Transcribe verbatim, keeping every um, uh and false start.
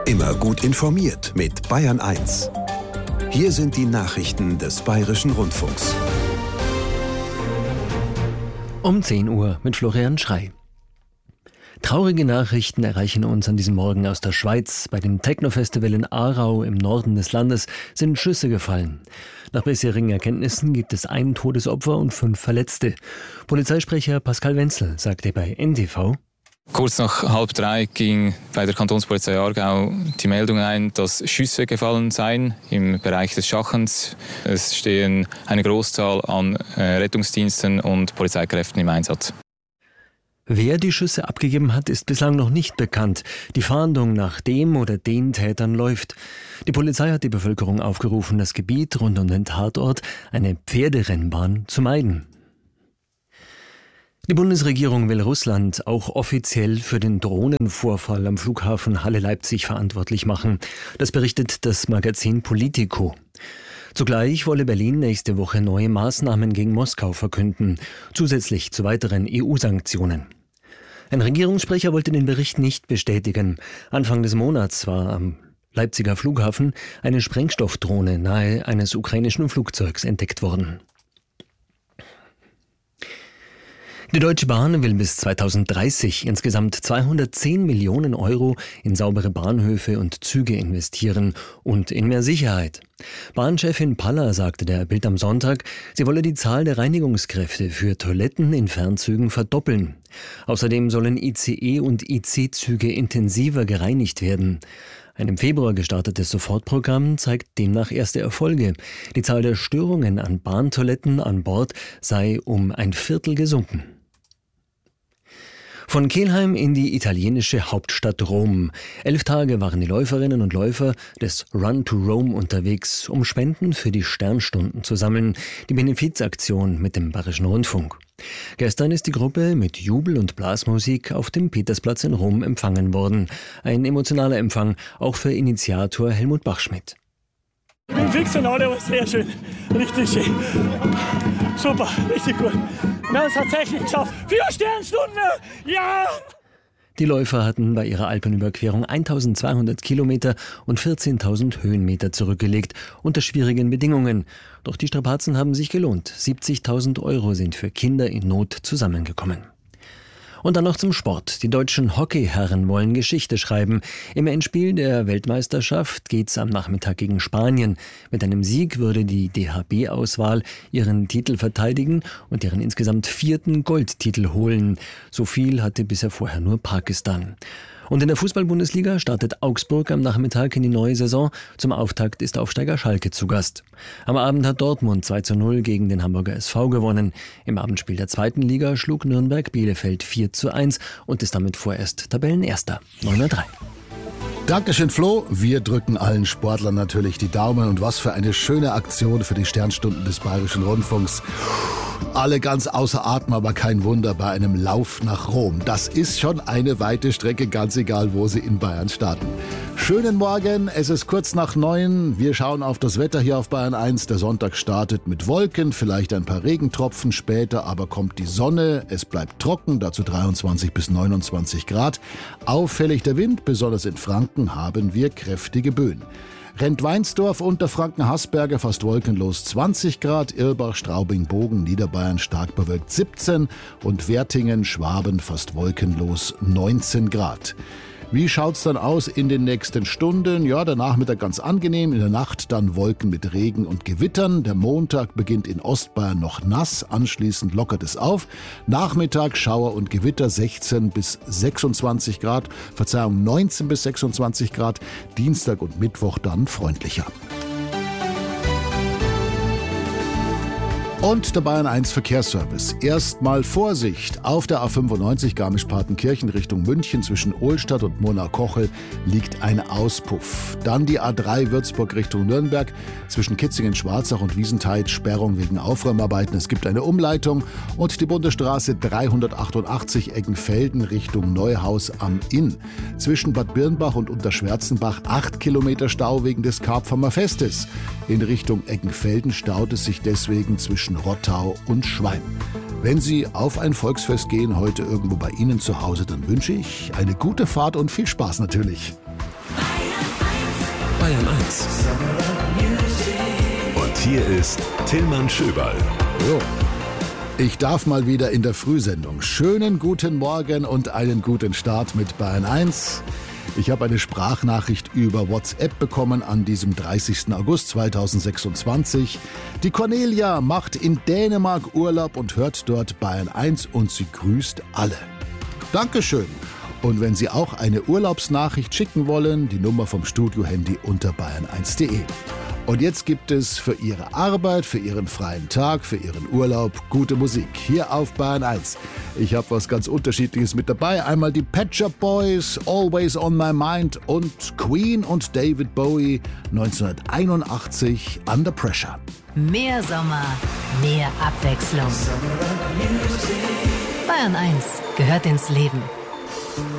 Immer gut informiert mit Bayern eins. Hier sind die Nachrichten des Bayerischen Rundfunks. Um zehn Uhr mit Florian Schrey. Traurige Nachrichten erreichen uns an diesem Morgen aus der Schweiz. Bei dem Techno-Festival in Aarau im Norden des Landes sind Schüsse gefallen. Nach bisherigen Erkenntnissen gibt es ein Todesopfer und fünf Verletzte. Polizeisprecher Pascal Wenzel sagte bei N T V: Kurz nach halb drei ging bei der Kantonspolizei Aargau die Meldung ein, dass Schüsse gefallen seien im Bereich des Schachens. Es stehen eine Großzahl an Rettungsdiensten und Polizeikräften im Einsatz. Wer die Schüsse abgegeben hat, ist bislang noch nicht bekannt. Die Fahndung nach dem oder den Tätern läuft. Die Polizei hat die Bevölkerung aufgerufen, das Gebiet rund um den Tatort, eine Pferderennbahn, zu meiden. Die Bundesregierung will Russland auch offiziell für den Drohnenvorfall am Flughafen Halle-Leipzig verantwortlich machen. Das berichtet das Magazin Politico. Zugleich wolle Berlin nächste Woche neue Maßnahmen gegen Moskau verkünden, zusätzlich zu weiteren E U-Sanktionen. Ein Regierungssprecher wollte den Bericht nicht bestätigen. Anfang des Monats war am Leipziger Flughafen eine Sprengstoffdrohne nahe eines ukrainischen Flugzeugs entdeckt worden. Die Deutsche Bahn will bis zweitausenddreißig insgesamt zweihundertzehn Millionen Euro in saubere Bahnhöfe und Züge investieren und in mehr Sicherheit. Bahnchefin Paller sagte der Bild am Sonntag, sie wolle die Zahl der Reinigungskräfte für Toiletten in Fernzügen verdoppeln. Außerdem sollen I C E- und I C-Züge intensiver gereinigt werden. Ein im Februar gestartetes Sofortprogramm zeigt demnach erste Erfolge. Die Zahl der Störungen an Bahntoiletten an Bord sei um ein Viertel gesunken. Von Kelheim in die italienische Hauptstadt Rom. Elf Tage waren die Läuferinnen und Läufer des Run to Rome unterwegs, um Spenden für die Sternstunden zu sammeln, die Benefizaktion mit dem Bayerischen Rundfunk. Gestern ist die Gruppe mit Jubel und Blasmusik auf dem Petersplatz in Rom empfangen worden. Ein emotionaler Empfang, auch für Initiator Helmut Bachschmidt. Ich bin fix und alle, aber sehr schön. Richtig schön. Super, richtig gut. Wir haben es tatsächlich geschafft. Vier Sternstunden! Ja! Die Läufer hatten bei ihrer Alpenüberquerung eintausendzweihundert Kilometer und vierzehntausend Höhenmeter zurückgelegt, unter schwierigen Bedingungen. Doch die Strapazen haben sich gelohnt. siebzigtausend Euro sind für Kinder in Not zusammengekommen. Und dann noch zum Sport. Die deutschen Hockeyherren wollen Geschichte schreiben. Im Endspiel der Weltmeisterschaft geht's am Nachmittag gegen Spanien. Mit einem Sieg würde die D H B-Auswahl ihren Titel verteidigen und ihren insgesamt vierten Goldtitel holen. So viel hatte bisher vorher nur Pakistan. Und in der Fußball-Bundesliga startet Augsburg am Nachmittag in die neue Saison. Zum Auftakt ist Aufsteiger Schalke zu Gast. Am Abend hat Dortmund zwei zu null gegen den Hamburger S V gewonnen. Im Abendspiel der zweiten Liga schlug Nürnberg Bielefeld vier zu eins und ist damit vorerst Tabellenerster. neun Uhr drei. Dankeschön, Flo. Wir drücken allen Sportlern natürlich die Daumen. Und was für eine schöne Aktion für die Sternstunden des Bayerischen Rundfunks. Alle ganz außer Atem, aber kein Wunder bei einem Lauf nach Rom. Das ist schon eine weite Strecke, ganz egal, wo sie in Bayern starten. Schönen Morgen, es ist kurz nach neun. Wir schauen auf das Wetter hier auf Bayern eins. Der Sonntag startet mit Wolken, vielleicht ein paar Regentropfen. Später aber kommt die Sonne. Es bleibt trocken, dazu dreiundzwanzig bis neunundzwanzig Grad. Auffällig der Wind, besonders in Franken haben wir kräftige Böen. Rent-Weinsdorf, Unterfranken-Hasberger fast wolkenlos zwanzig Grad, Irbach, Straubing, Bogen, Niederbayern stark bewölkt siebzehn und Wertingen, Schwaben fast wolkenlos neunzehn Grad. Wie schaut's dann aus in den nächsten Stunden? Ja, der Nachmittag ganz angenehm, in der Nacht dann Wolken mit Regen und Gewittern. Der Montag beginnt in Ostbayern noch nass, anschließend lockert es auf. Nachmittag Schauer und Gewitter sechzehn bis sechsundzwanzig Grad, Verzeihung neunzehn bis sechsundzwanzig Grad. Dienstag und Mittwoch dann freundlicher. Und der Bayern eins Verkehrsservice. Erstmal Vorsicht. Auf der A fünfundneunzig Garmisch-Partenkirchen Richtung München zwischen Ohlstadt und Murnau-Kochel liegt ein Auspuff. Dann die A drei Würzburg Richtung Nürnberg zwischen Kitzingen-Schwarzach und Wiesentheid Sperrung wegen Aufräumarbeiten. Es gibt eine Umleitung. Und die Bundesstraße dreihundertachtundachtzig Eggenfelden Richtung Neuhaus am Inn. Zwischen Bad Birnbach und Unterschwärzenbach acht Kilometer Stau wegen des Karpfamer Festes. In Richtung Eggenfelden staut es sich deswegen zwischen Rottau und Schwein. Wenn Sie auf ein Volksfest gehen, heute irgendwo bei Ihnen zu Hause, dann wünsche ich eine gute Fahrt und viel Spaß natürlich. Bayern. Bayern eins. Und hier ist Tillmann Schöberl. So. Ich darf mal wieder in der Frühsendung. Schönen guten Morgen und einen guten Start mit Bayern eins. Ich habe eine Sprachnachricht über WhatsApp bekommen an diesem dreißigsten August zweitausendsechsundzwanzig. Die Cornelia macht in Dänemark Urlaub und hört dort Bayern eins und sie grüßt alle. Dankeschön. Und wenn Sie auch eine Urlaubsnachricht schicken wollen, die Nummer vom Studiohandy unter bayern eins punkt de. Und jetzt gibt es für Ihre Arbeit, für Ihren freien Tag, für Ihren Urlaub gute Musik hier auf Bayern eins. Ich habe was ganz Unterschiedliches mit dabei. Einmal die Pet Shop Boys, Always on My Mind und Queen und David Bowie neunzehnhunderteinundachtzig, Under Pressure. Mehr Sommer, mehr Abwechslung. Bayern eins gehört ins Leben.